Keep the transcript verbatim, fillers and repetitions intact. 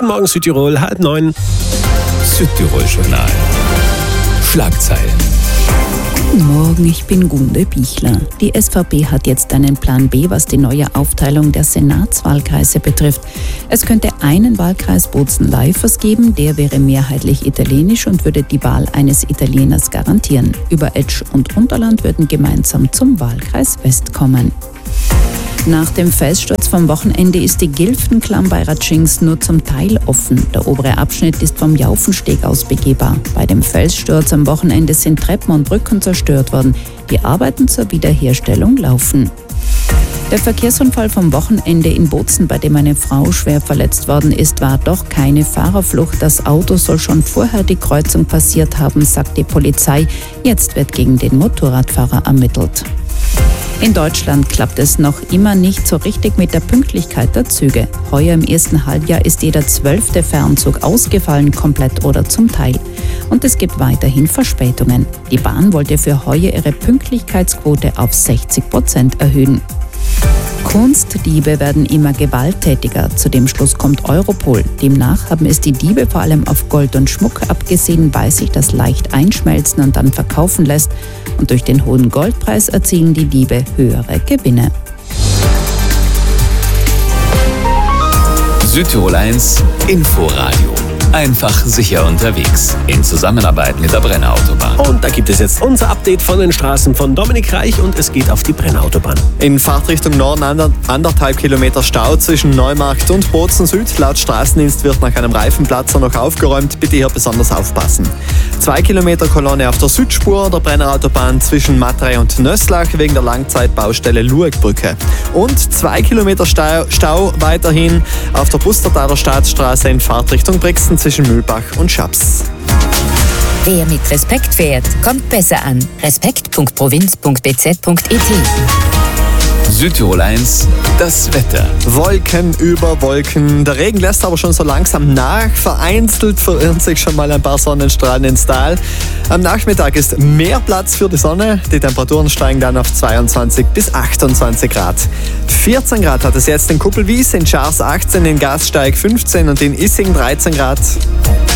Guten Morgen Südtirol, halb neun. Südtirol-Journal. Schlagzeilen. Guten Morgen, ich bin Gunde Bichler. Die S V P hat jetzt einen Plan B, was die neue Aufteilung der Senatswahlkreise betrifft. Es könnte einen Wahlkreis Bozen-Leifers geben, der wäre mehrheitlich italienisch und würde die Wahl eines Italieners garantieren. Über Etsch und Unterland würden gemeinsam zum Wahlkreis West kommen. Nach dem Felssturz vom Wochenende ist die Gilftenklamm bei Ratschings nur zum Teil offen. Der obere Abschnitt ist vom Jaufensteg aus begehbar. Bei dem Felssturz am Wochenende sind Treppen und Brücken zerstört worden. Die Arbeiten zur Wiederherstellung laufen. Der Verkehrsunfall vom Wochenende in Bozen, bei dem eine Frau schwer verletzt worden ist, war doch keine Fahrerflucht. Das Auto soll schon vorher die Kreuzung passiert haben, sagt die Polizei. Jetzt wird gegen den Motorradfahrer ermittelt. In Deutschland klappt es noch immer nicht so richtig mit der Pünktlichkeit der Züge. Heuer im ersten Halbjahr ist jeder zwölfte Fernzug ausgefallen, komplett oder zum Teil. Und es gibt weiterhin Verspätungen. Die Bahn wollte für heuer ihre Pünktlichkeitsquote auf sechzig Prozent erhöhen. Kunstdiebe werden immer gewalttätiger. Zu dem Schluss kommt Europol. Demnach haben es die Diebe vor allem auf Gold und Schmuck abgesehen, weil sich das leicht einschmelzen und dann verkaufen lässt. Und durch den hohen Goldpreis erzielen die Diebe höhere Gewinne. Südtirol eins Inforadio. Einfach sicher unterwegs. In Zusammenarbeit mit der Brenner Autobahn. Und da gibt es jetzt unser Update von den Straßen von Dominik Reich und es geht auf die Brenner Autobahn. In Fahrtrichtung Norden ander, anderthalb Kilometer Stau zwischen Neumarkt und Bozen Süd. Laut Straßendienst wird nach einem Reifenplatzer noch aufgeräumt. Bitte hier besonders aufpassen. Zwei Kilometer Kolonne auf der Südspur der Brenner Autobahn zwischen Matrei und Nösslach wegen der Langzeitbaustelle Luegbrücke. Und zwei Kilometer Stau, Stau weiterhin auf der Pustertaler Staatsstraße in Fahrtrichtung Brixen zwischen Mühlbach und Schaps. Wer mit Respekt fährt, kommt besser an. respekt punkt provinz punkt b z punkt e t. Südtirol eins, das Wetter. Wolken über Wolken. Der Regen lässt aber schon so langsam nach. Vereinzelt verirren sich schon mal ein paar Sonnenstrahlen ins Tal. Am Nachmittag ist mehr Platz für die Sonne. Die Temperaturen steigen dann auf zweiundzwanzig bis achtundzwanzig Grad. vierzehn Grad hat es jetzt in Kuppelwies, in Schars achtzehn, in Gasteig fünfzehn und in Issing dreizehn Grad.